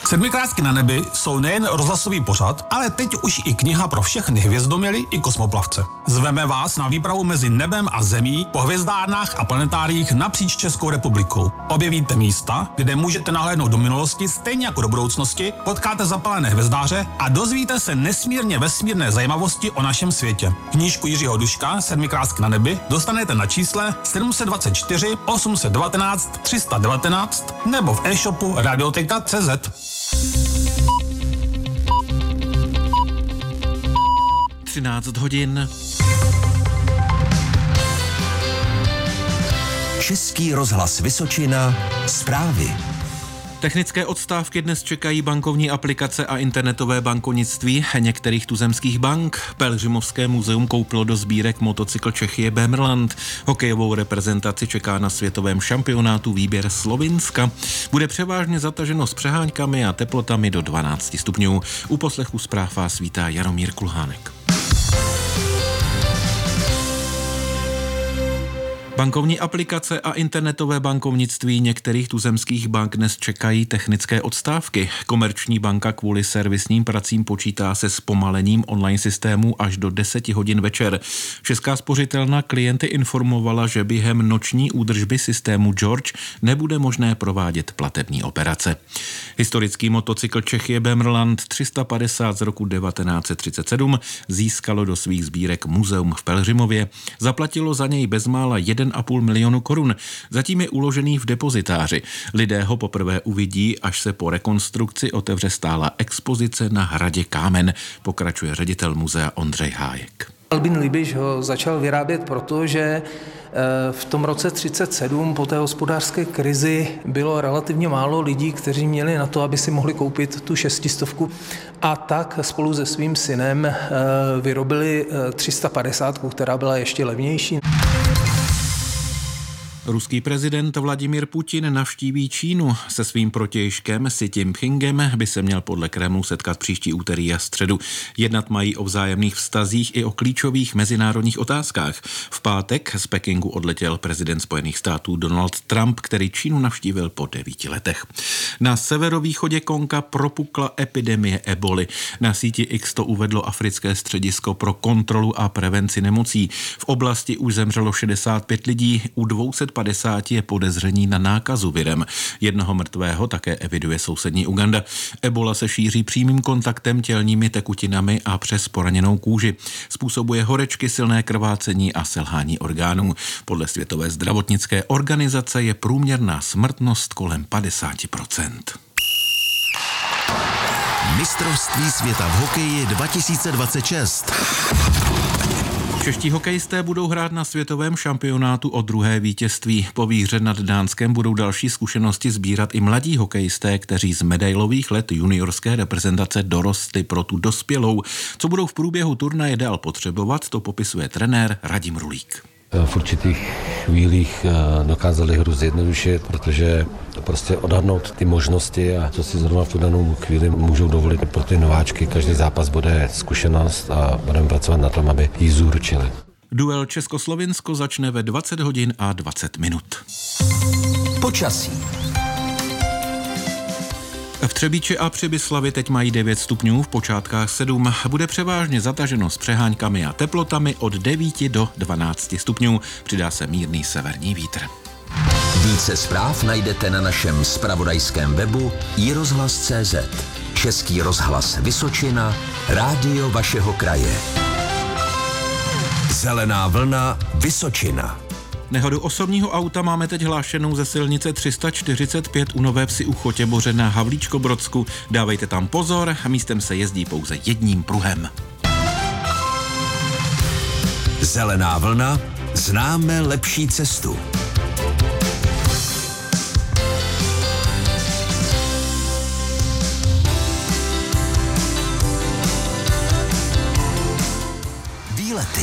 Sedmikrásky na nebi jsou nejen rozhlasový pořad, ale teď už i kniha pro všechny hvězdoměly i kosmoplavce. Zveme vás na výpravu mezi nebem a zemí po hvězdárnách a planetáriích napříč Českou republikou. Objevíte místa, kde můžete nahlédnout do minulosti stejně jako do budoucnosti, potkáte zapalené hvězdáře a dozvíte se nesmírně vesmírné zajímavosti o našem světě. Knížku Jiřího Duška Sedmikrásky na nebi dostanete na čísle 724 819 319 nebo v e-shopu radioteka.cz. 13 hodin. Český rozhlas Vysočina. Zprávy. Technické odstávky dnes čekají bankovní aplikace a internetové bankovnictví některých tuzemských bank. Pelhřimovské muzeum koupilo do sbírek motocykl Czechie Böhmerland. Hokejovou reprezentaci čeká na světovém šampionátu výběr Slovinska. Bude převážně zataženo s přeháňkami a teplotami do 12 stupňů. U poslechu zpráv vás vítá Jaromír Kulhánek. Bankovní aplikace a internetové bankovnictví některých tuzemských bank dnes čekají technické odstávky. Komerční banka kvůli servisním pracím počítá se zpomalením online systému až do 10 hodin večer. Česká spořitelna klienty informovala, že během noční údržby systému George nebude možné provádět platební operace. Historický motocykl Czechie Böhmerland 350 z roku 1937 získalo do svých sbírek muzeum v Pelhřimově. Zaplatilo za něj bezmála 1,5 milionu korun. Zatím je uložený v depozitáři. Lidé ho poprvé uvidí, až se po rekonstrukci otevře stálá expozice na hradě Kámen, pokračuje ředitel muzea Ondřej Hájek. Albin Libiš ho začal vyrábět, protože v tom roce 1937 po té hospodářské krizi bylo relativně málo lidí, kteří měli na to, aby si mohli koupit tu 600, a tak spolu se svým synem vyrobili 350, která byla ještě levnější. Ruský prezident Vladimír Putin navštíví Čínu. Se svým protějškem Xi Jinpingem by se měl podle Kremlu setkat příští úterý a středu. Jednat mají o vzájemných vztazích i o klíčových mezinárodních otázkách. V pátek z Pekingu odletěl prezident Spojených států Donald Trump, který Čínu navštívil po 9 letech. Na severovýchodě Konga propukla epidemie eboli. Na síti X to uvedlo Africké středisko pro kontrolu a prevenci nemocí. V oblasti už zemřelo 65 lidí, u 250 je podezření na nákazu virem. Jednoho mrtvého také eviduje sousední Uganda. Ebola se šíří přímým kontaktem, tělními tekutinami a přes poraněnou kůži. Způsobuje horečky, silné krvácení a selhání orgánů. Podle Světové zdravotnické organizace je průměrná smrtnost kolem 50%. Mistrovství světa v hokeji 2026. Čeští hokejisté budou hrát na světovém šampionátu o druhé vítězství. Po výhře nad Dánskem budou další zkušenosti sbírat i mladí hokejisté, kteří z medailových let juniorské reprezentace dorostli pro tu dospělou. Co budou v průběhu turnaje dál potřebovat, to popisuje trenér Radim Rulík. V určitých chvílích dokázali hru zjednodušit, protože prostě odhadnout ty možnosti a co si zrovna v tu danou chvíli můžou dovolit pro ty nováčky. Každý zápas bude zkušenost a budeme pracovat na tom, aby ji zúročili. Duel Českoslovinsko začne ve 20 hodin a 20 minut. Počasí. V Třebíči a Přibyslavi teď mají 9 stupňů, v počátkách 7. Bude převážně zataženo s přeháňkami a teplotami od 9 do 12 stupňů. Přidá se mírný severní vítr. Více zpráv najdete na našem zpravodajském webu iRozhlas.cz. Český rozhlas Vysočina, rádio vašeho kraje. Zelená vlna Vysočina. Nehodu osobního auta máme teď hlášenou ze silnice 345 u Nové Vsi u Chotěboře na Havlíčkobrodsku. Dávejte tam pozor, místem se jezdí pouze jedním pruhem. Zelená vlna, známe lepší cestu. Výlety.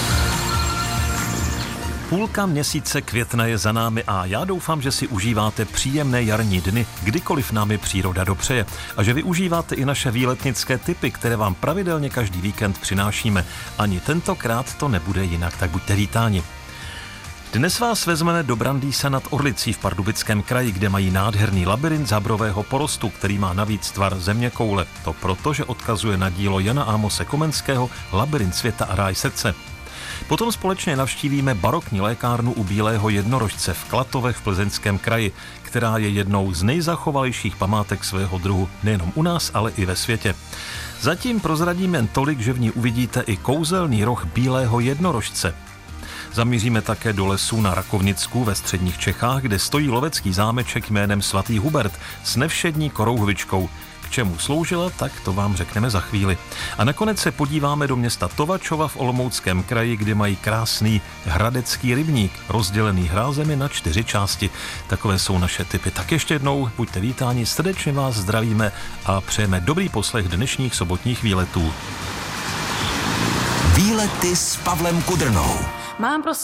Půlka měsíce května je za námi a já doufám, že si užíváte příjemné jarní dny, kdykoliv nám je příroda dopřeje a že využíváte i naše výletnické tipy, které vám pravidelně každý víkend přinášíme. Ani tentokrát to nebude jinak, tak buďte vítáni. Dnes vás vezmeme do Brandýsa nad Orlicí v Pardubickém kraji, kde mají nádherný labyrint zábrového porostu, který má navíc tvar zeměkoule. To proto, že odkazuje na dílo Jana Amose Komenského Labyrint světa a ráj srdce. Potom společně navštívíme barokní lékárnu u Bílého jednorožce v Klatovech v Plzeňském kraji, která je jednou z nejzachovalejších památek svého druhu nejenom u nás, ale i ve světě. Zatím prozradím jen tolik, že v ní uvidíte i kouzelný roh Bílého jednorožce. Zamíříme také do lesů na Rakovnicku ve středních Čechách, kde stojí lovecký zámeček jménem Svatý Hubert s nevšední korouhvičkou. K čemu sloužila, tak to vám řekneme za chvíli. A nakonec se podíváme do města Tovačova v Olomouckém kraji, kde mají krásný hradecký rybník, rozdělený hrázemi na 4 části. Takové jsou naše tipy. Tak ještě jednou buďte vítáni, srdečně vás zdravíme a přejeme dobrý poslech dnešních sobotních výletů. Výlety s Pavlem Kudrnou. Mám prostě